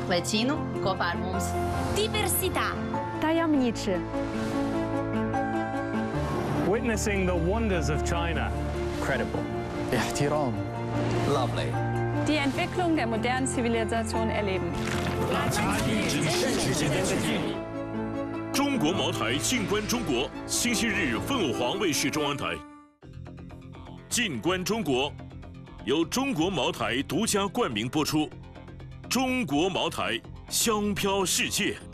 Vicino kopā ar mums. Diversità. Tajemniczy. Witnessing the wonders of China. Credible. احترام. Lovely. Die Entwicklung der modernen Zivilisation erleben. 中国茅台静观中国，星期日凤凰卫视中央台。静观中国由中国茅台独家冠名播出。中国茅台，香飘世界。